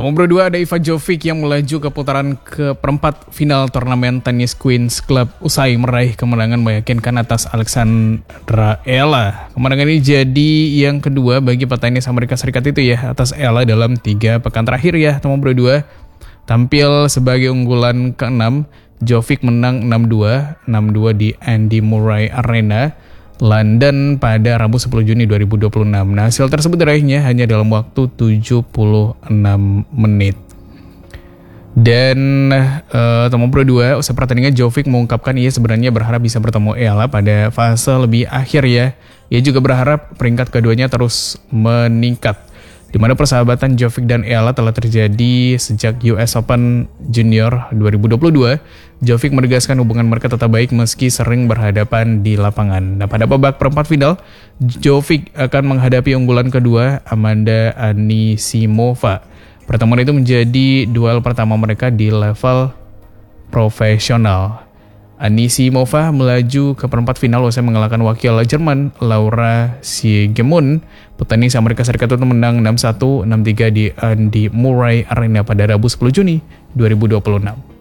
Nomor 2 ada Iva Jovic yang melaju ke putaran ke perempat final turnamen tenis Queens Club usai meraih kemenangan meyakinkan atas Alexandra Ella. Kemenangan ini jadi yang kedua bagi petenis Amerika Serikat itu ya atas Ella dalam 3 pekan terakhir ya. Nomor 2 tampil sebagai unggulan ke-6, Jovic menang 6-2, 6-2 di Andy Murray Arena London pada Rabu 10 Juni 2026. Nah, hasil tersebut diraihnya hanya dalam waktu 76 menit. Dan nomor 2, usai pertandingan Jovic mengungkapkan ia sebenarnya berharap bisa bertemu Ella pada fase lebih akhir ya. Ia juga berharap peringkat keduanya terus meningkat, di mana persahabatan Jovic dan Ella telah terjadi sejak US Open Junior 2022. Jovic menegaskan hubungan mereka tetap baik meski sering berhadapan di lapangan. Nah, pada babak perempat final, Jovic akan menghadapi unggulan kedua Amanda Anisimova. Pertemuan itu menjadi duel pertama mereka di level profesional. Anisimova melaju ke perempat final usai mengalahkan wakil Jerman Laura Siegemund. Petenis Amerika Serikat itu menang 6-1, 6-3 di Andy Murray Arena pada Rabu 10 Juni 2026.